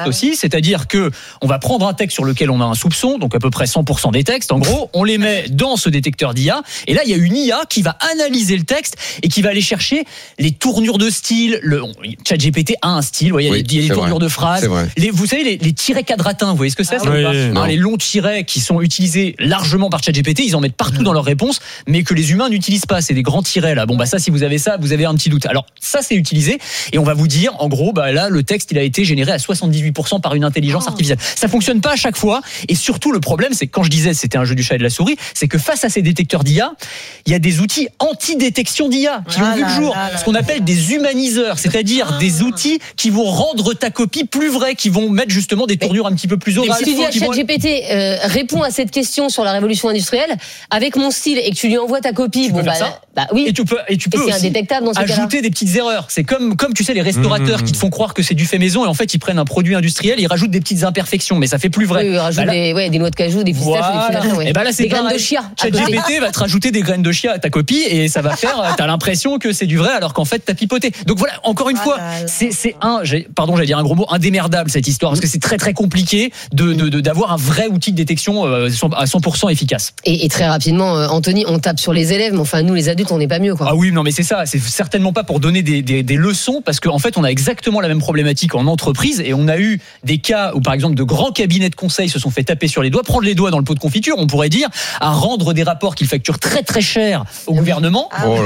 texte aussi, c'est-à-dire que on va prendre un texte sur lequel on a un soupçon, donc à peu près 100% des textes, en gros, on les met dans ce détecteur d'IA, et là il y a une IA qui va analyser le texte et qui va aller chercher les tournures de style. ChatGPT a un style, il y a des tournures de phrases. Vous savez, les tirets quadratins, vous voyez ce que c'est, les longs tirets qui sont utilisés largement par ChatGPT, ils en mettent partout dans leurs réponses, mais que les humains n'utilisent pas. C'est des grands tirets là. Bon ça, si vous avez ça, vous avez un petit doute. Alors ça, c'est utilisé, et on va vous dire, en gros, là, le texte, il a été généré à 78% par une intelligence artificielle. Ça fonctionne pas à chaque fois, et surtout le problème, c'est que quand je disais c'était un jeu du chat et de la souris, c'est que face à ces détecteurs d'IA, il y a des outils anti-détection d'IA qui ont vu le jour, ce qu'on appelle des humaniseurs, c'est-à-dire des outils qui vont rendre ta copie plus vraie, qui vont mettre justement des tournures un petit peu plus orales. Si tu dis à ChatGPT, réponds à cette question sur la révolution industrielle avec mon style, et que tu lui envoies ta copie, tu peux faire ça. Oui. Et tu peux aussi indétectable dans ce ajouter des petites erreurs. C'est comme tu sais les restaurateurs qui te font croire que c'est du fait maison, et en fait ils prennent un produit industriel, ils rajoutent des petites imperfections, mais ça fait plus vrai. Oui, ils rajoutent des noix de cajou, des pistaches, des petits machins. Et là c'est des graines de chia. ChatGPT va te rajouter des graines de chia à ta copie, et ça va faire, t'as l'impression que c'est du vrai alors qu'en fait t'as pipoté. Donc voilà, encore une fois, c'est j'allais dire un gros mot, indémerdable cette histoire, parce que c'est très très compliqué d'avoir un vrai outil de détection à 100% efficace. Et très rapidement, Anthony, on tape sur les élèves, mais enfin nous les adultes, on n'est pas mieux, quoi. Ah oui, non mais c'est ça, c'est certainement pas pour donner des leçons, parce qu'en fait on a exactement la même problématique en entreprise, et on a eu des cas où par exemple de grands cabinets de conseil se sont fait taper sur les doigts, prendre les doigts dans le pot de confiture, on pourrait dire, à rendre des rapports qu'ils facturent très très cher au gouvernement,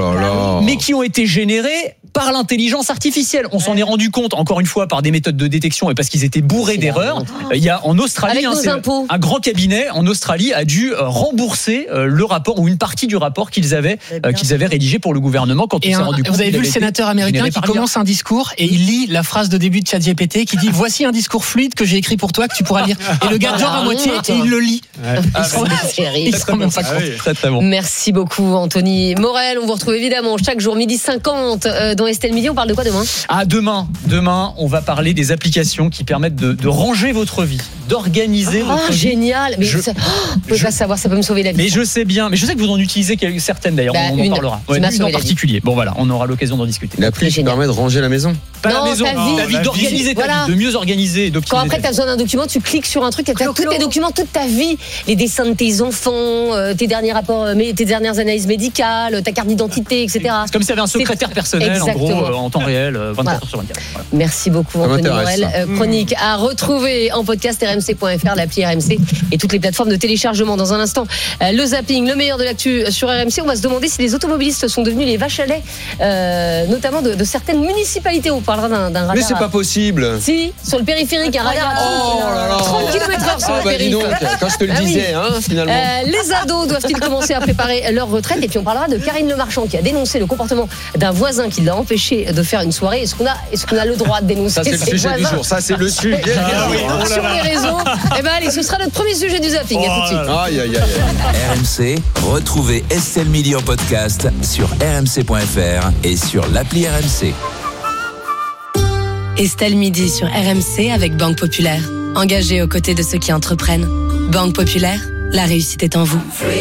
mais qui ont été générés par l'intelligence artificielle. On s'en est rendu compte, encore une fois, par des méthodes de détection et parce qu'ils étaient bourrés d'erreurs. Il y a en Australie, un grand cabinet en Australie a dû rembourser le rapport ou une partie du rapport qu'ils avaient rédigé pour le gouvernement quand on s'est rendu compte. Vous avez vu le sénateur américain qui commence un discours et il lit la phrase de début de ChatGPT qui dit « Voici un discours fluide que j'ai écrit pour toi, que tu pourras lire ». Et le gars dort à moitié et il le lit. Il se rend même pas compte. Très très bon. Merci beaucoup Anthony Morel. On vous retrouve évidemment chaque jour 12h50 dans Estelle Midi. On parle de quoi demain ? Demain, on va parler des applications qui permettent de ranger votre vie, d'organiser votre vie. Génial. Mais vous pouvez pas savoir, ça peut me sauver la vie. Mais je sais bien, mais je sais que vous en utilisez certaines d'ailleurs, on en parlera. Une en particulier. Bon voilà, on aura l'occasion d'en discuter. L'appli qui permet de ranger la maison. Pas la maison, ta vie, d'organiser ta vie, de mieux organiser, d'optimiser. Quand après tu as besoin d'un document, tu cliques sur un truc, tu as tous tes documents, toute ta vie, les dessins de tes enfants, tes derniers rapports, tes dernières analyses médicales, ta carte d'identité, etc. C'est comme si tu avais un secrétaire personnel, en gros, en temps réel, 24 heures sur 24. Voilà. Merci beaucoup Anthony Morel. Chronique à retrouver en podcast rmc.fr, l'appli RMC et toutes les plateformes de téléchargement. Dans un instant, le zapping, le meilleur de l'actu sur RMC. On va se demander si les automobilistes sont devenus les vaches à lait, notamment de certaines municipalités. On parlera d'un radar. Mais c'est pas possible. Si, sur le périphérique, un radar à 30 km/h sur le périphérique. Quand je te le disais, finalement. Les ados doivent-ils commencer à préparer leur retraite? Et puis on parlera de Karine Le Marchand qui a dénoncé le comportement d'un voisin qui l'a empêché de faire une soirée. Est-ce qu'on a le droit de dénoncer? Ça c'est le sujet du jour. Ça c'est le sujet. Sur les réseaux. Allez, ce sera notre premier sujet du zapping. À tout de suite. Aïe. RMC, retrouvez Estelle Midi en podcast sur rmc.fr et sur l'appli RMC. Estelle Midi sur RMC avec Banque Populaire. Engagée aux côtés de ceux qui entreprennent. Banque Populaire, la réussite est en vous.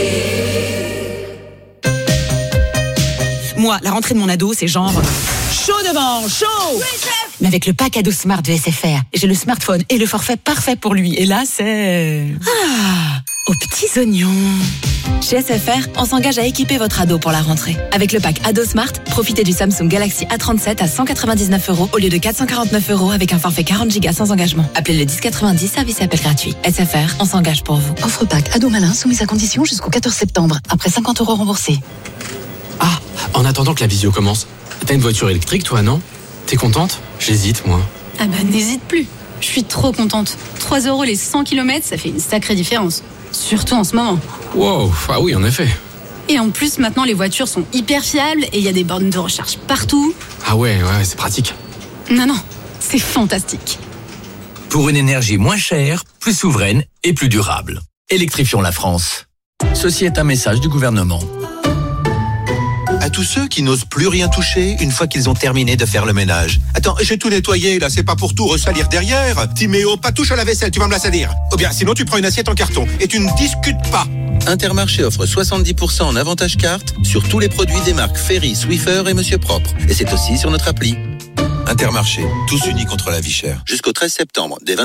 Moi, la rentrée de mon ado, c'est genre chaud devant, chaud. Mais avec le pack ado Smart de SFR, j'ai le smartphone et le forfait parfait pour lui. Et là, c'est aux petits oignons. Chez SFR, on s'engage à équiper votre ado pour la rentrée. Avec le pack Ado Smart, profitez du Samsung Galaxy A37 à 199€ au lieu de 440€ avec un forfait 40 Go sans engagement. Appelez le 1090, service et appel gratuit. SFR, on s'engage pour vous. Offre pack Ado Malin soumise à condition jusqu'au 14 septembre. Après 50€ remboursés. Ah, en attendant que la visio commence, t'as une voiture électrique toi, non? T'es contente? J'hésite, moi. Ah bah n'hésite plus. Je suis trop contente. 3€ les 100 km, ça fait une sacrée différence. Surtout en ce moment. Wow, ah oui, en effet. Et en plus, maintenant, les voitures sont hyper fiables et il y a des bornes de recharge partout. Ah ouais, c'est pratique. Non, c'est fantastique. Pour une énergie moins chère, plus souveraine et plus durable. Électrifions la France. Ceci est un message du gouvernement. À tous ceux qui n'osent plus rien toucher une fois qu'ils ont terminé de faire le ménage. Attends, j'ai tout nettoyé, là, c'est pas pour tout ressalir derrière. Timéo, pas touche à la vaisselle, tu vas me la salir. Ou bien, sinon tu prends une assiette en carton et tu ne discutes pas. Intermarché offre 70% en avantage carte sur tous les produits des marques Ferry, Swiffer et Monsieur Propre. Et c'est aussi sur notre appli. Intermarché, tous unis contre la vie chère. Jusqu'au 13 septembre, dès